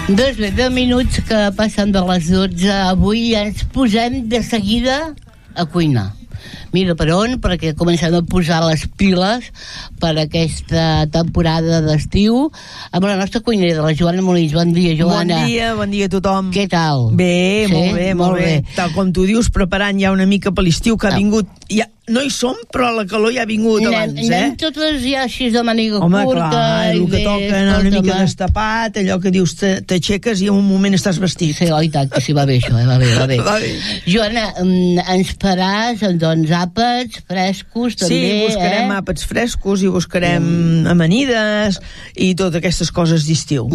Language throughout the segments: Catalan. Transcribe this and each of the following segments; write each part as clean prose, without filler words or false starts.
Doncs bé, 10 minuts que passen de les 12. Avui ens posem de seguida a cuinar. Mira per on, perquè comencem a posar les piles per aquesta temporada d'estiu amb la nostra cuinera, la Joana Molins. Bon dia, Joana. Bon dia a tothom. Què tal? Bé, Sí? molt bé. Tal com tu dius, preparant ja una mica per l'estiu que ha vingut. Ja, no hi som, però la calor ja ha vingut abans, Anem totes ja així de màniga Home, curta. clar, el que toca anar una mica destapat, allò que dius, t'aixeques i en un moment estàs vestit. Sí, oi tant, que sí, va bé això, va bé. Va bé. Joana, ens faràs, doncs, àpats frescos, també, Sí, buscarem àpats frescos i buscarem amanides i totes aquestes coses d'estiu.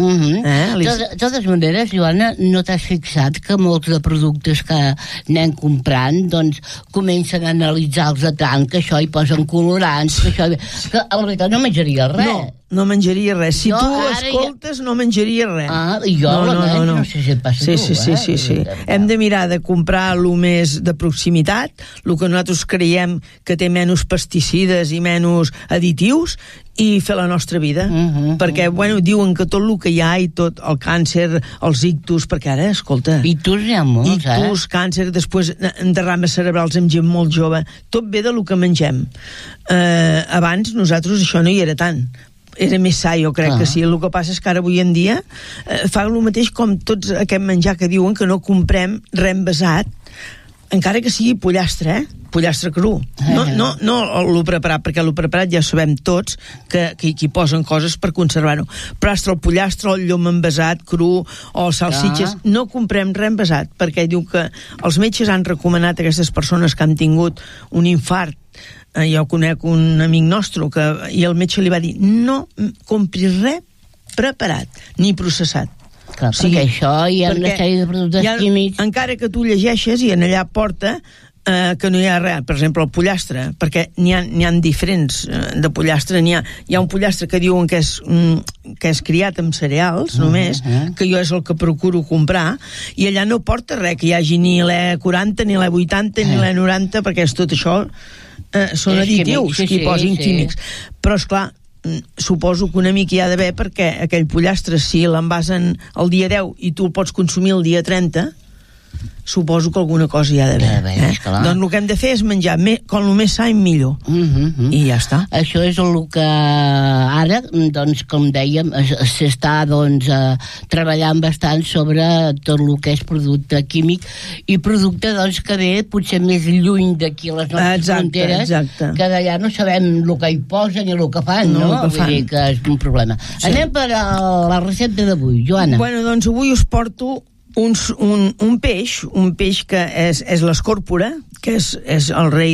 De totes maneres, Joana, no t'has fixat que molts de productes que anem comprant, doncs, comencen a analitzar-los de tant, que això hi posen colorants, que això... Que, a la veritat, no menjaria res. No menjaria res. Si Jo tu ara escoltes, no menjaria res. I jo, no sé si et passa a tu. Sí. Hem de mirar de comprar el més de proximitat, el que nosaltres creiem que té menys pesticides i menys additius, i fer la nostra vida. Perquè, bueno, diuen que tot el que hi ha i tot el càncer, els ictus, perquè ara, escolta... Ictus n'hi ha molts, Ictus, càncer, després derrames cerebrals amb gent molt jove. Tot ve de lo que mengem. Abans, nosaltres, això no hi era tant. Era més sa, jo crec que sí. El que passa és que ara avui en dia fa el mateix com tots aquest menjar que diuen que no comprem reenvasat, encara que sigui pollastre, pollastre cru. No el preparat, perquè el preparat ja sabem tots que hi posen coses per conservar-ho. Però el pollastre, el llom envasat, cru, o els salsitxes, no comprem res envasat, perquè diu que els metges han recomanat a aquestes persones que han tingut un infart. Jo conec un amic nostre i el metge li va dir: no compris res preparat ni processat. Clar, perquè això hi ha una sèrie de productes químics. Encara que tu llegeixes i en allà porta que no hi ha res, per exemple el pollastre, perquè n'hi ha diferents de pollastre. Hi ha un pollastre que diuen que és criat amb cereals només, que jo és el que procuro comprar, i allà no porta res que hi hagi ni l'E40 ni l'E80 ni l'E90, perquè és tot això són additius que hi posin químics. Però esclar, suposo que una mica hi ha d'haver, perquè aquell pollastre, si l'envasen el dia 10 i tu el pots consumir el dia 30, suposo que alguna cosa hi ha d'haver. Doncs el que hem de fer és menjar com el més sa i millor. I ja està. Això és el que ara, doncs, com dèiem, s'està treballant bastant sobre tot el que és producte químic i producte, doncs, que ve potser més lluny d'aquí a les nostres fronteres, que d'allà no sabem el que hi posen ni el que fan, no? Vull dir que és un problema. Anem per a la recepta d'avui, Joana. Bueno, doncs avui us porto un peix que és l'escòrpora, que és el rei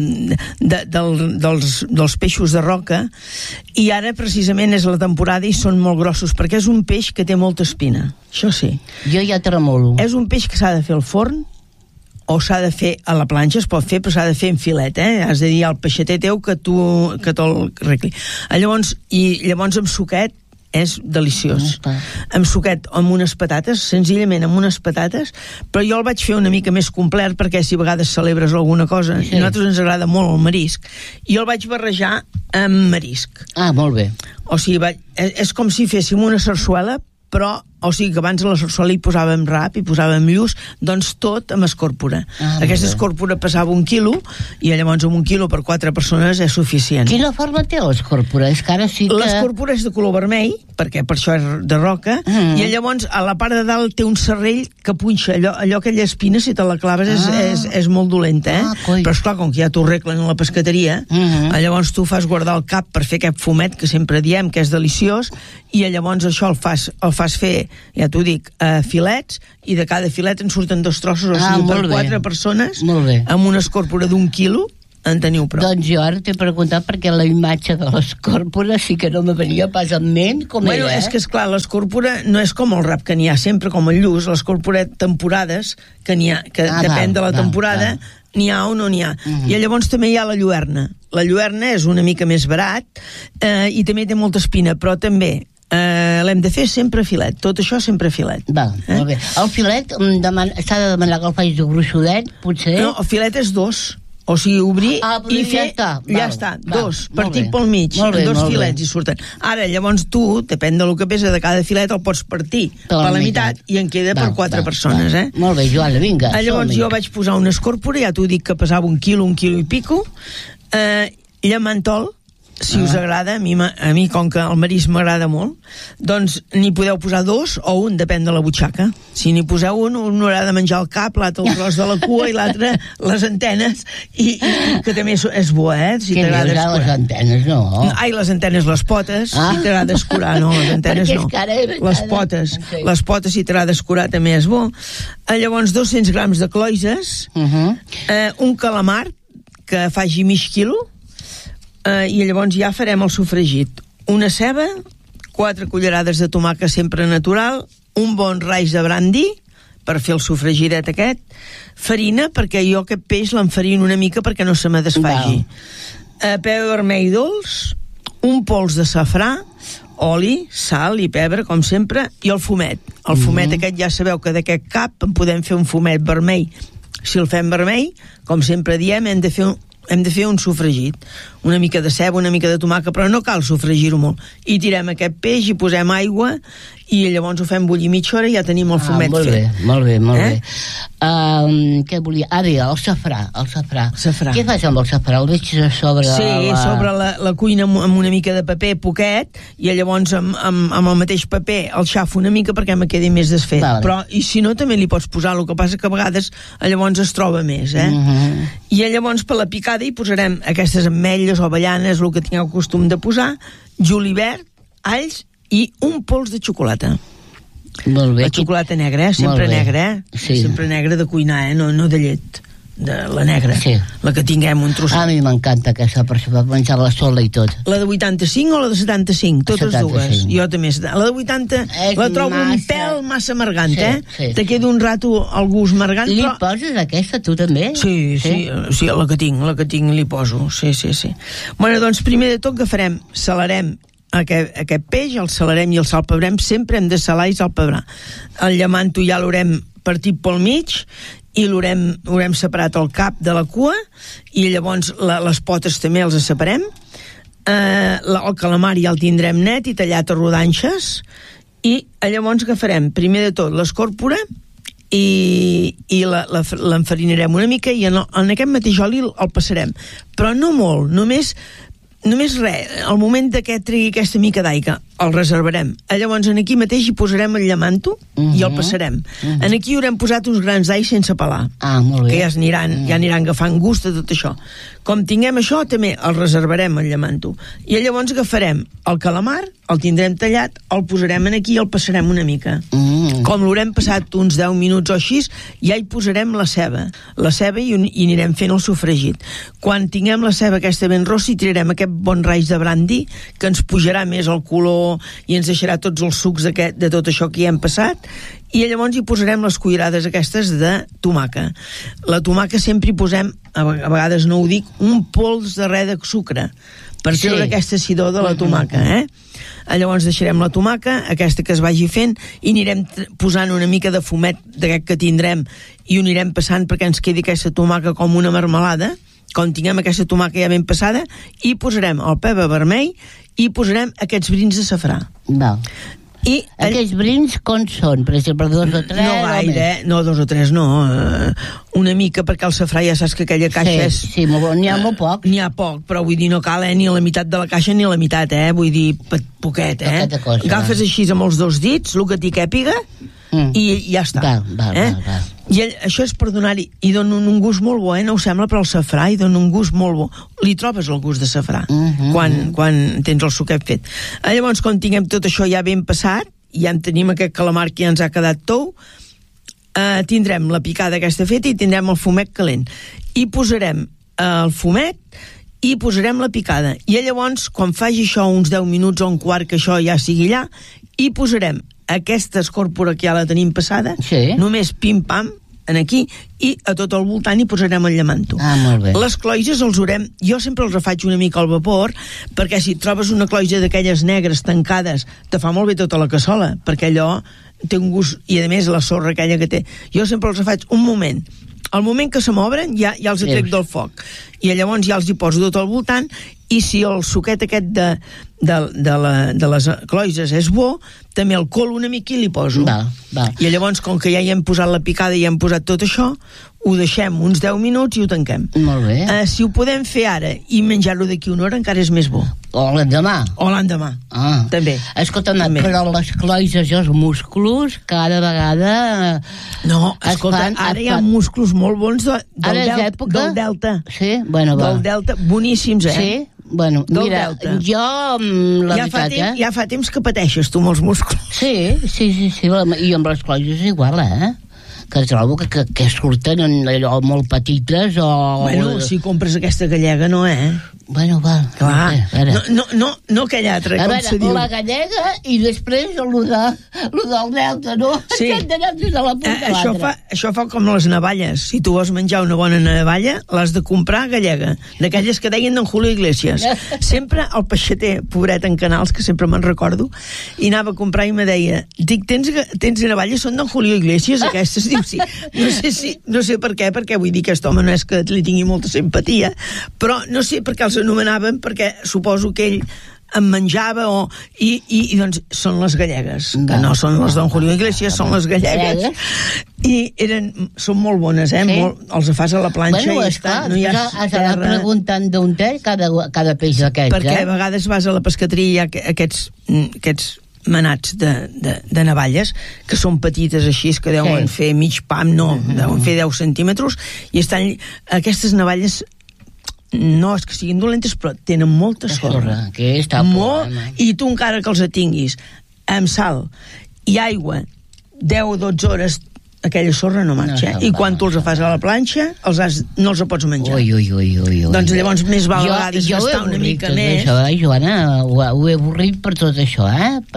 dels peixos de roca, i ara precisament és la temporada i són molt grossos, perquè és un peix que té molta espina, això sí. Jo ja tremolo. És un peix que s'ha de fer al forn, o s'ha de fer a la planxa, es pot fer, però s'ha de fer en filet, has de dir al peixater teu que te'l regli. Llavors amb suquet, és deliciós. Amb suquet, amb unes patates, senzillament amb unes patates, però jo el vaig fer una mica més complet, perquè si a vegades celebres alguna cosa, a nosaltres ens agrada molt el marisc, i el vaig barrejar amb marisc. Molt bé. O sigui, és com si féssim una sarsuela, però, o sigui, que abans a la sarsuela hi posàvem rap, hi posàvem lluç, doncs tot amb escòrpora. Aquesta escòrpora pesava 1 quilo, i llavors amb 1 quilo per 4 persones és suficient. Quina forma té l'escòrpora? És que ara sí que... L'escòrpora és de color vermell, perquè per això és de roca, i llavors a la part de dalt té un serrell que punxa, allò aquella espina, si te la claves és molt dolenta, però esclar, com que ja t'ho arreglen a la pescateria, llavors tu fas guardar el cap per fer aquest fumet que sempre diem que és deliciós, i llavors això el fas fer, ja t'ho dic, filets, i de cada filet en surten 2 trossos, o sigui, per 4 persones, amb una escòrpora d'1 quilo, en teniu prou. Doncs jo ara t'he preguntat perquè la imatge de l'escòrpora sí que no me venia pas en ment com era. És que, esclar, l'escòrpora no és com el rap, que n'hi ha sempre, com el lluç, l'escòrpora temporades, que n'hi ha, que depèn de la temporada, n'hi ha o no n'hi ha. I llavors també hi ha la lluerna. La lluerna és una mica més barat, i també té molta espina, però també l'hem de fer sempre filet, tot això sempre filet. Molt bé. El filet s'ha de demanar que el facis de gruixudet, potser? No, el filet és 2. O sigui, obrir i fer... Ja està. Dos, partit pel mig, dos filets i surten. Ara, llavors tu, depèn del que pesa de cada filet, el pots partir per la meitat i en queda per 4 persones, eh? Molt bé, Joana, vinga. Llavors jo vaig posar una escòrpora, ja t'ho dic que pesava 1 quilo i pico, llamantol, si us agrada, a mi com que el marisc m'agrada molt, doncs n'hi podeu posar 2 o 1, depèn de la butxaca. Si n'hi poseu un haurà de menjar el cap, l'altre el tros de la cua i l'altre les antenes, i que també és bo, si t'agrada escurar. Les antenes, no? Ai, les antenes, les potes, si t'agrada escurar, no, les antenes no. Les potes, si t'agrada escurar, també és bo. Llavors, 200 grams de cloïsses, un calamar que faci mig quilo, i llavors ja farem el sofregit. Una ceba, 4 cullerades de tomàquet sempre natural, un bon raix de brandi per fer el sofregidet aquest, farina, perquè jo aquest peix l'enfarino una mica perquè no se me desfagi, pebre vermell dolç, un pols de safrà, oli, sal i pebre, com sempre, i el fumet. El fumet aquest ja sabeu que d'aquest cap en podem fer un fumet vermell. Si el fem vermell, com sempre diem, hem de fer un sofregit, una mica de ceba, una mica de tomàquet, però no cal sofregir-ho molt. I tirem aquest peix i posem aigua i llavors ho fem bullir mitja hora i ja tenim el fumet fet. Molt bé. Què volia? El safrà. Què fas amb el safrà? El deixes a sobre sobre la cuina amb una mica de paper, poquet, i llavors amb el mateix paper el xafo una mica perquè me quedi més desfet. Però, i si no, també li pots posar, el que passa que a vegades llavors es troba més, I llavors per la picada hi posarem aquestes ametlles o avellanes, el que tingueu costum de posar, julivert, alls i un pols de xocolata. Molt bé. La xocolata negra, sempre negra, sempre negra de cuinar, no de llet, de la negra, la que tinguem un trosset. A mi m'encanta aquesta, per menjar-la sola i tot. La de 85 o la de 75? Totes dues. Jo també. La de 80 la trobo un pèl massa amargant, Te queda un rato el gust amargant. Li poses aquesta, tu també? Sí, la que tinc li poso, sí. Bueno, doncs primer de tot que farem? Salarem aquest peix, el salarem i el salpebrem, sempre hem de salar i salpebrar. El llamanto ja l'haurem partit pel mig i l'haurem separat el cap de la cua i llavors les potes també els separem. El calamar ja el tindrem net i tallat a rodanxes i llavors què farem? Primer de tot l'escòrpora i l'enfarinarem una mica i en aquest mateix oli el passarem, però no molt, només res, al moment que tregui aquesta mica d'aigua el reservarem. Llavors aquí mateix hi posarem el llamanto i el passarem. Aquí haurem posat uns grans d'all sense pelar, que ja aniran agafant gust de tot això. Com tinguem això, també el reservarem, el llamanto. I llavors agafarem el calamar, el tindrem tallat, el posarem aquí i el passarem una mica. Com l'haurem passat uns 10 minuts o així, ja hi posarem la ceba i anirem fent el sofregit. Quan tinguem la ceba aquesta ben rossa, hi tirarem aquest bon raix de brandi, que ens pujarà més el color i ens deixarà tots els sucs de tot això que hi hem passat, i llavors hi posarem les cullerades aquestes de tomàquet. La tomàquet sempre hi posem, a vegades no ho dic, un pols de res de sucre per treure aquesta acidor de la tomàquet, Llavors deixarem la tomàquet, aquesta que es vagi fent, i anirem posant una mica de fumet d'aquest que tindrem i ho anirem passant perquè ens quedi aquesta tomàquet com una marmelada. Quan tinguem aquesta tomàquet ja ben passada, i posarem el pebre vermell i posarem aquests brins de safrà. I aquests brins com són? Per exemple, 2 o 3? No gaire, no 2 o 3 no, una mica, perquè el safrà ja saps que aquella caixa és... Sí, n'hi ha molt poc. N'hi ha poc, però vull dir, no cal ni la meitat de la caixa ni la meitat, vull dir, poquet, Agafes així amb els 2 dits, el que t'hi càpiga, i ja està. I això és per donar-hi, i dona un gust molt bo, no us sembla, però el safrà i dona un gust molt bo. Li trobes el gust de safrà quan tens el suquet fet. Llavors, quan tinguem tot això ja ben passat, ja en tenim aquest calamar que ja ens ha quedat tou, tindrem la picada aquesta feta i tindrem el fumet calent. I posarem el fumet i posarem la picada. I llavors, quan faci això uns 10 minuts o un quart que això ja sigui allà, hi posarem aquesta escòrpora que ja la tenim passada, només pim-pam, aquí, i a tot el voltant hi posarem el llamanto. Molt bé. Les cloïses els haurem... Jo sempre els refaig una mica al vapor, perquè si trobes una cloïsa d'aquelles negres tancades, te fa molt bé tota la cassola, perquè allò té un gust, i a més la sorra aquella que té. Jo sempre els refaig un moment al moment que se m'obren ja els trec del foc, i llavors ja els hi poso tot al voltant, i si el suquet aquest de les cloïses és bo, també el colo una mica i li poso. I llavors, com que ja hi hem posat la picada i hem posat tot això, ho deixem uns 10 minuts i ho tanquem. Molt bé. Si ho podem fer ara i menjar-ho d'aquí una hora, encara és més bo. O l'endemà. També. Escolta'm, però les cloïses i els músculs cada vegada... No, escolta, ara hi ha músculs molt bons del delta. Sí? Bueno, va. Del delta, boníssims, Sí? Bueno, mira, jo, la veritat, ja fa temps que pateixes tu amb els músculs. Sí, i amb les cloïses igual, que trobo que surten allò molt petites o... Bueno, si compres aquesta gallega, no, Bueno, va. Clar, no aquella altra, com se diu. La gallega i després lo del delta, no? Sí. De la punta a l'altra. Això fa com les navalles. Si tu vols menjar una bona navalla, l'has de comprar gallega, d'aquelles que deien d'en Julio Iglesias. Sempre el peixater, pobret en Canals, que sempre me'n recordo, i anava a comprar i me deia, dic, tens navalles, són d'en Julio Iglesias, aquestes? Diu, sí. No sé per què, perquè vull dir que aquest home no és que li tingui molta simpatia, però no sé per què els anomenaven, perquè suposo que ell em menjava i doncs són les gallegues, que no són les d'en Julio Iglesias, són les gallegues, i són molt bones, els fas a la planxa. Bueno, esclar, has d'anar preguntant d'un cada peix d'aquests, perquè a vegades vas a la pescateria i hi ha aquests manats de navalles que són petites així, que deuen fer mig pam, deuen fer 10 centímetres, i estan aquestes navalles. No és que siguin dolentes, però tenen molta sorra. I tu encara que els tinguis amb sal i aigua 10 o 12 hores, aquella sorra no marxa. I quan tu els fas a la planxa, no els pots menjar. Doncs llavors més val a vegades gastar una mica més. Joana, ho he avorrit per tot això,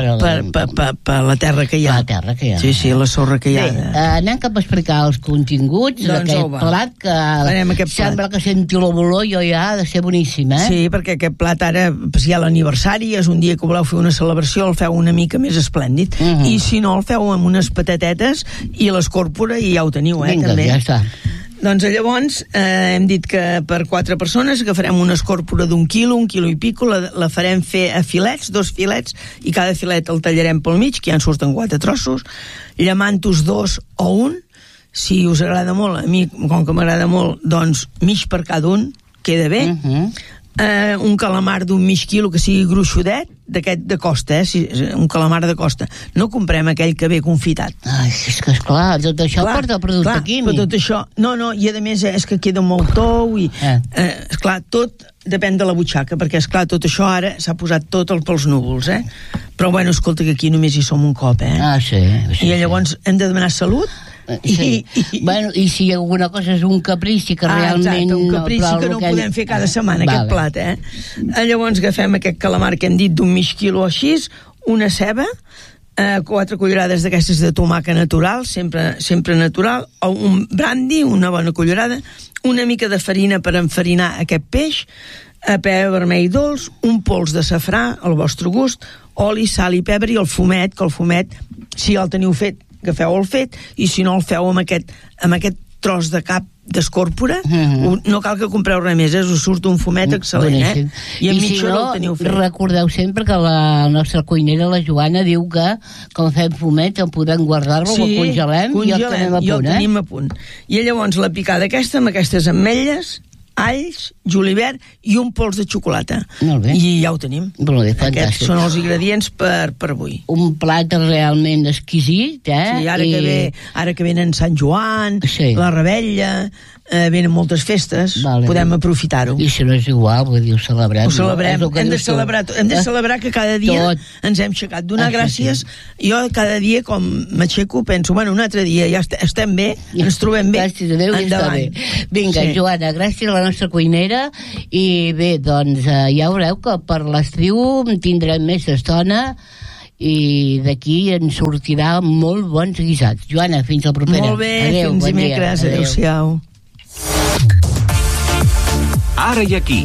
per la terra que hi ha. Sí, la sorra que hi ha. Bé, anem cap a explicar els continguts d'aquest plat, que sembla que senti l'olor i ja ha de ser boníssim, Sí, perquè aquest plat ara, si hi ha l'aniversari, és un dia que voleu fer una celebració, el feu una mica més esplèndid, i si no, el feu amb unes patatetes i les còrpora i ja ho teniu, Vinga, també. Ja està. Doncs llavors hem dit que per 4 persones agafarem una escòrpora d'1 quilo, 1 quilo i pico, la farem fer a filets, 2 filets, i cada filet el tallarem pel mig, que ja en surten 4 trossos, llamant-os 2 o 1, si us agrada molt, a mi, com que m'agrada molt, doncs mig per cada un, queda bé. Un calamar d'un mig quilo que sigui gruixudet, d'aquest de costa, un calamar de costa. No comprem aquell que ve confitat. Ai, és que esclar, tot això porta el producte químic. Tot això, i a més és que queda molt tou i, esclar, tot depèn de la butxaca, perquè esclar, tot això ara s'ha posat tot pels núvols, però bueno, escolta, que aquí només hi som un cop, sí. I llavors hem de demanar salut. I si alguna cosa és un caprici que realment... un caprici que no podem fer cada setmana, aquest plat, Llavors agafem aquest calamar que hem dit d'un mig quilo o així, una ceba, 4 cullerades d'aquestes de tomàquet natural, sempre natural, o un brandy, una bona cullerada, una mica de farina per enfarinar aquest peix, pebre vermell dolç, un pols de safrà al vostre gust, oli, sal i pebre, i el fumet, que el fumet, si el teniu fet, agafeu el fet, i si no el feu amb aquest tros de cap d'escòrpora, no cal que compreu res més, us surt un fumet excel·lent, i en mitja hora el teniu fet. Recordeu sempre que la nostra cuinera, la Joana, diu que quan fem fumet el podem guardar-lo, el congelem i el tenim a punt. I llavors la picada aquesta, amb aquestes ametlles, alls, julivert i un pols de xocolata. Molt bé. I ja ho tenim. Molt bé, fantàstic. Aquests són els ingredients per avui. Un plat realment exquisit, Sí, ara que venen Sant Joan, la Rebella, venen moltes festes, podem aprofitar-ho. I si no és igual, vull dir, ho celebrem. Ho celebrem, hem de celebrar que cada dia ens hem aixecat. Donar gràcies. Jo cada dia, com m'aixeco, penso, bueno, un altre dia, ja estem bé, ens trobem bé. Gràcies a Déu, ja està bé. Vinga, Joana, gràcies a la nostra cuinera, i bé, doncs ja veureu que per l'estiu tindrem més estona i d'aquí en sortirà molt bons guisats. Joana, fins la propera. Molt bé, fins dimecres. Adéu-siau. Ara i aquí.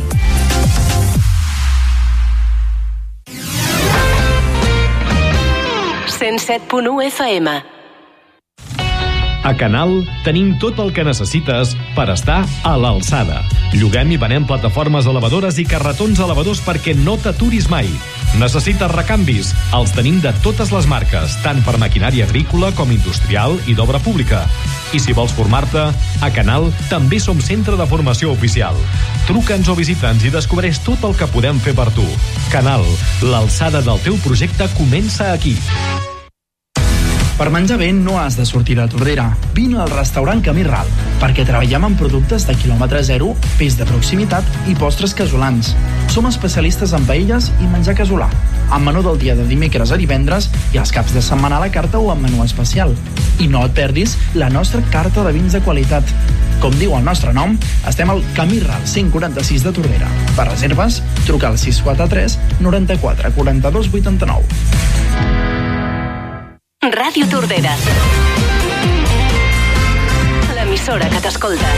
A Canal tenim tot el que necessites per estar a l'alçada. Lloguem i venem plataformes elevadores i carretons elevadors perquè no t'aturis mai. Necessites recanvis? Els tenim de totes les marques, tant per maquinària agrícola com industrial i d'obra pública. I si vols formar-te, a Canal també som centre de formació oficial. Truca'ns o visita'ns i descobreix tot el que podem fer per tu. Canal, l'alçada del teu projecte comença aquí. Per menjar bé no has de sortir de Tordera. Vine al restaurant Camí Ral, perquè treballem amb productes de quilòmetre zero, peix de proximitat i postres casolans. Som especialistes en paelles i menjar casolà, amb menú del dia de dimecres a divendres i els caps de setmana a la carta o amb menú especial. I no et perdis la nostra carta de vins de qualitat. Com diu el nostre nom, estem al Camí Ral 146 de Tordera. Per reserves, truca al 643 94 42 89. Ràdio Tordera, l'emissora que t'escolta.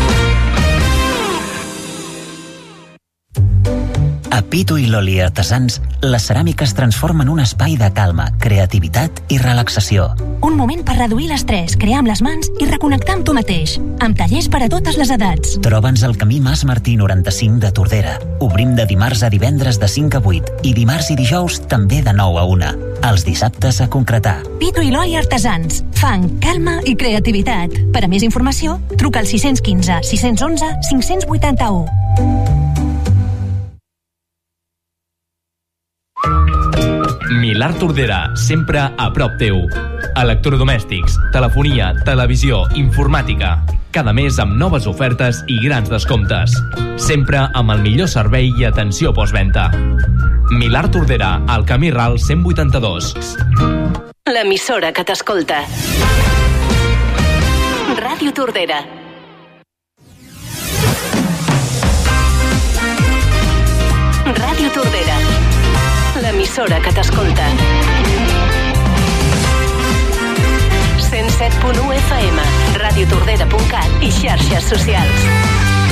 A Pito i Loli Artesans, la ceràmica es transforma en un espai de calma, creativitat i relaxació. Un moment per reduir l'estrès, crear amb les mans i reconnectar amb tu mateix. Amb tallers per a totes les edats. Troba'ns al camí Mas Martí 95 de Tordera. Obrim de dimarts a divendres de 5 a 8 i dimarts i dijous també de 9 a 1. Els dissabtes a concretar. Pito i Loli Artesans. Fang, calma i creativitat. Per a més informació, truca al 615 611 581. Milà Tordera, sempre a prop teu. Electrodomèstics, telefonia, televisió, informàtica. Cada mes amb noves ofertes i grans descomptes. Sempre amb el millor servei i atenció postventa. Milà Tordera, al Camí Ral 182. L'emissora que t'escolta. Ràdio Tordera. Ràdio Tordera, l'emissora que t'escolta. 107.1 FM, radiotordera.cat i xarxes socials.